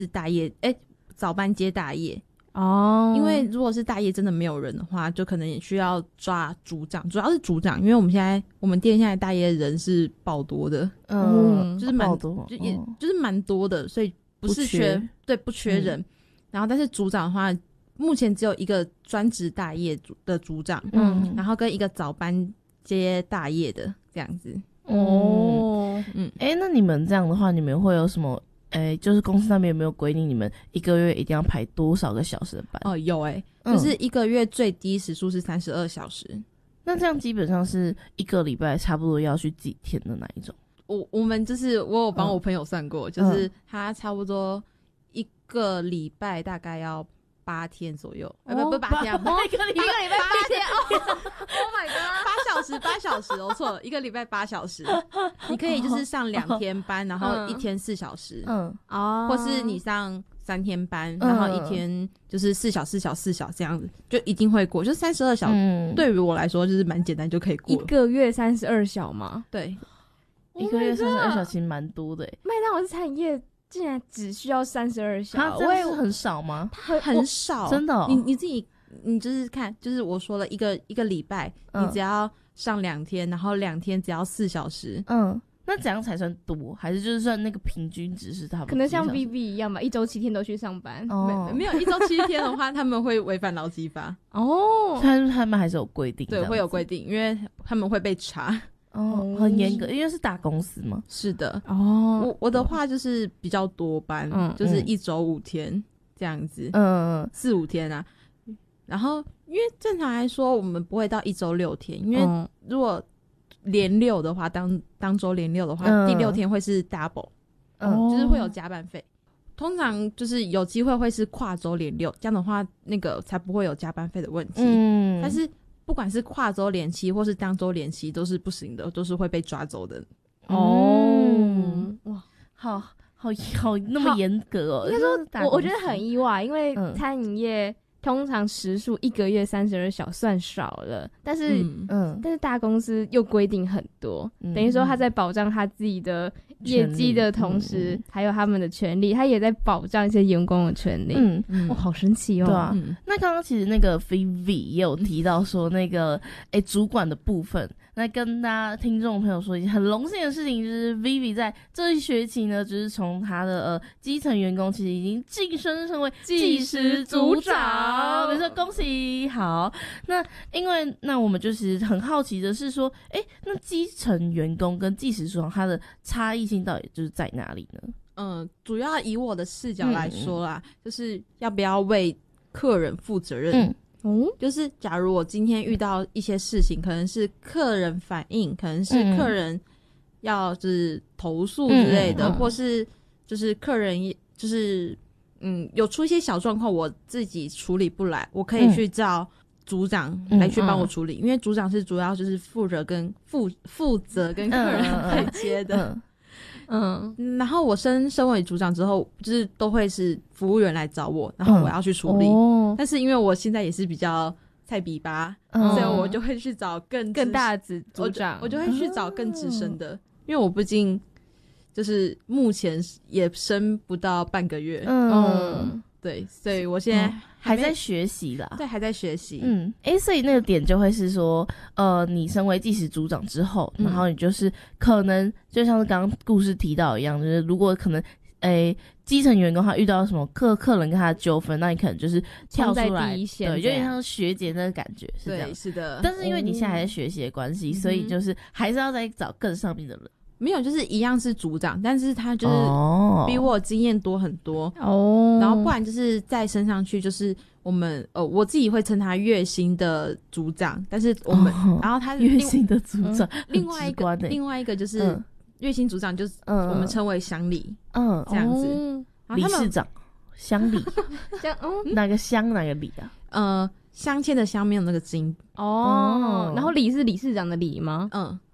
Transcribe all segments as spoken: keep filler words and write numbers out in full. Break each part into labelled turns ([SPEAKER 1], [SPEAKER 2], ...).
[SPEAKER 1] 大夜，哎、欸，早班接大夜
[SPEAKER 2] 哦。
[SPEAKER 1] 因为如果是大夜真的没有人的话，就可能也需要抓组长，主要是组长，因为我们现在我们店现在大夜人是爆多的，
[SPEAKER 2] 嗯，
[SPEAKER 1] 就是蛮
[SPEAKER 2] 多，
[SPEAKER 1] 就也、嗯、就是蛮多的，所以不是缺，不缺对不缺人、嗯。然后但是组长的话，目前只有一个专职大夜的组长，嗯，然后跟一个早班接大夜的这样子。
[SPEAKER 2] 哦，嗯，哎、欸，那你们这样的话，你们会有什么？哎、欸，就是公司那边有没有规定你们一个月一定要排多少个小时的班？
[SPEAKER 1] 哦，有哎、欸，就是一个月最低时数是三十二小时、嗯。
[SPEAKER 2] 那这样基本上是一个礼拜差不多要去几天的那一种？
[SPEAKER 1] 我我们就是我有帮我朋友算过、嗯，就是他差不多一个礼拜大概要八天左右，哦、不不八天，
[SPEAKER 2] 一个礼拜
[SPEAKER 1] 八天哦 ，Oh my god， 八小时八小时，我错了，一个礼拜八小时，你可以就是上两天班，然后一天四小时，嗯哦，或是你上三天班，然后一天就是四小四小四小这样子，就一定会过，就三十二小，嗯、对于我来说就是蛮简单就可以过了。
[SPEAKER 3] 一个月三十二小吗？
[SPEAKER 1] 对，
[SPEAKER 2] oh、一个月三十二小其实蛮多的诶。
[SPEAKER 3] 麦当劳餐饮业竟然只需要三十二小，
[SPEAKER 2] 它这是很少吗？
[SPEAKER 1] 它很少，
[SPEAKER 2] 真的、哦。
[SPEAKER 1] 你你自己，你就是看，就是我说了一个一个礼拜、嗯，你只要上两天，然后两天只要四小时。
[SPEAKER 2] 嗯，那怎样才算多？还是就是算那个平均值是他们？
[SPEAKER 3] 可能像 V V 一样吧，一周七天都去上班。
[SPEAKER 1] 哦，没, 没有一周七天的话，他们会违反劳基法。
[SPEAKER 2] 哦，他他们还是有规定，
[SPEAKER 1] 对，会有规定，因为他们会被查。
[SPEAKER 2] 哦，很严格，因为是大公司嘛。
[SPEAKER 1] 是的。哦，我我的话就是比较多班，嗯、就是一周五天这样子，嗯，四五天啊。然后因为正常来说，我们不会到一周六天，因为如果连六的话，当当周连六的话、嗯，第六天会是 double， 嗯，就是会有加班费。通常就是有机会会是跨周连六，这样的话，那个才不会有加班费的问题。嗯，但是。不管是跨周连期或是当周连期都是不行的，都是会被抓走的。
[SPEAKER 3] 哦，
[SPEAKER 2] 哇，好好好，那么严格哦。
[SPEAKER 3] 应该说，我我觉得很意外，因为餐饮业通常时数一个月三十二小算少了，但是嗯，嗯但是大公司又规定很多，嗯、等于说他在保障他自己的业绩的同时、嗯，还有他们的权利，他也在保障一些员工的权利。嗯嗯，哇，好神奇哦。
[SPEAKER 2] 对啊，嗯、那刚刚其实那个 Vivi 也有提到说那个哎、欸、主管的部分，那跟大家听众朋友说一件很荣幸的事情，就是 Vivi 在这一学期呢，就是从他的呃基层员工，其实已经晋升成为技师组长。好，没错，恭喜！好，那因为那我们就是很好奇的是说，哎、欸，那基层员工跟技师组长他的差异性到底就是在哪里呢？
[SPEAKER 1] 嗯，主要以我的视角来说啦，嗯、就是要不要为客人负责任。嗯，哦，就是假如我今天遇到一些事情，可能是客人反映，可能是客人要就是投诉之类的，嗯、或是就是客人就是。嗯，有出一些小状况，我自己处理不来，我可以去找组长来去帮我处理，嗯嗯、因为组长是主要就是负责跟负负责跟客人对接的。嗯，嗯然后我升升为组长之后，就是都会是服务员来找我，然后我要去处理。嗯、但是因为我现在也是比较菜比吧、嗯，所以我就会去找更
[SPEAKER 3] 更大的组长，
[SPEAKER 1] 我就，我就会去找更资深的，嗯、因为我毕竟。就是目前也升不到半个月，嗯，嗯对，所以我现在
[SPEAKER 2] 还, 还在学习啦，
[SPEAKER 1] 对，还在学习，
[SPEAKER 2] 嗯，诶、欸，所以那个点就会是说，呃，你身为技师组长之后，然后你就是可能就像是刚刚故事提到一样，就是如果可能，诶、欸，基层员工他遇到什么客客人跟他的纠纷，那你可能就是跳出来，
[SPEAKER 3] 第一线，
[SPEAKER 2] 对，有点像学姐那个感觉，是这样，
[SPEAKER 1] 对，是的。
[SPEAKER 2] 但是因为你现在还在学习的关系、嗯，所以就是还是要再找更上面的人。
[SPEAKER 1] 没有，就是一样是组长，但是他就是比我经验多很多
[SPEAKER 2] 哦。
[SPEAKER 1] 然后不然就是再升上去，就是我们呃，我自己会称他月薪的组长，但是我们、哦、然后他
[SPEAKER 2] 月薪的组长、嗯，
[SPEAKER 1] 另外一个另外一个就是月薪组长，就是我们称为乡里，嗯，这样子。
[SPEAKER 2] 哦、理事长，乡里，
[SPEAKER 3] 乡、嗯、
[SPEAKER 2] 哪个乡哪个里啊？
[SPEAKER 1] 呃，镶嵌的镶没有那个金
[SPEAKER 3] 哦。然后理是理事长的理吗？
[SPEAKER 1] 嗯。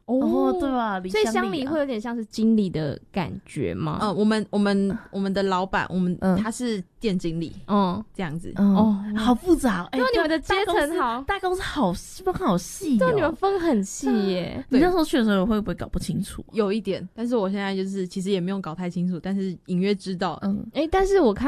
[SPEAKER 2] 哦，对吧？
[SPEAKER 3] 所以乡里会有点像是经理的感觉吗？
[SPEAKER 1] 嗯，我们我们我们的老板，我们、嗯、他是店经理，嗯，这样子，
[SPEAKER 2] 哦，好复杂，哎、
[SPEAKER 3] 欸，你们的阶层好，
[SPEAKER 2] 大公司好分好细，
[SPEAKER 3] 对，你们分很细耶。
[SPEAKER 2] 你那时候去的时候会不会搞不清楚？
[SPEAKER 1] 有一点，但是我现在就是其实也没有搞太清楚，但是隐约知道，
[SPEAKER 3] 嗯，哎、欸，但是我看